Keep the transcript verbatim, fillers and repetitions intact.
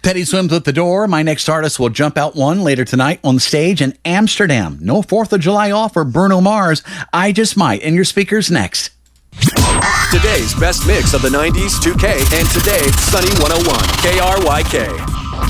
Teddy Swims at the door. My next artist will jump out one later tonight on stage in Amsterdam. No fourth of July off for Bruno Mars. I Just Might. And your speakers next. Today's best mix of the nineties, two K, and today, Sunny one oh one, K R Y K.